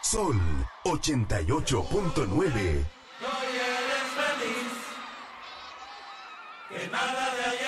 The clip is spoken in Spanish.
Sol 88.9. Hoy eres feliz, que nada de ayer